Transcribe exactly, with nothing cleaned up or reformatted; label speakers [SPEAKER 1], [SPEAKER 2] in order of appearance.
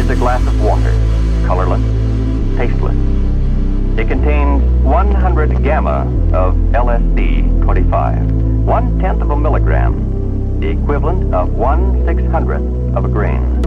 [SPEAKER 1] a glass of water, colorless, tasteless. It contains one hundred gamma of L S D twenty-five, one-tenth of a milligram, the equivalent of one six hundredth of a grain.